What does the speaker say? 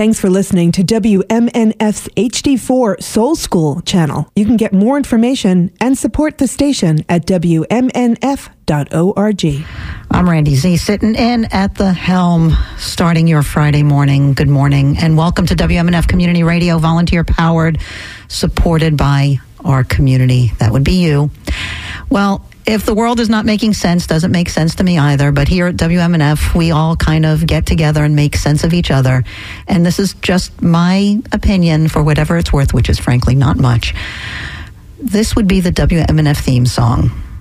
Thanks for listening to WMNF's HD4 Soul School channel. You can get more information and support the station at WMNF.org. I'm Randy Z, sitting in at the helm, starting your Friday morning. Good morning, and welcome to WMNF Community Radio, volunteer-powered, supported by our community. That would be you. Well, if the world is not making sense, doesn't make sense to me either, but here at WMNF, we all kind of get together and make sense of each other. And this is just my opinion for whatever it's worth, which is frankly not much. This would be the WMNF theme song.